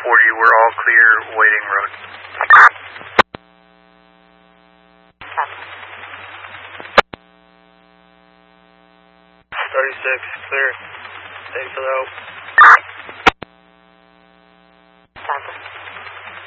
40, we're all clear, waiting road. 36, clear. Thanks for the help.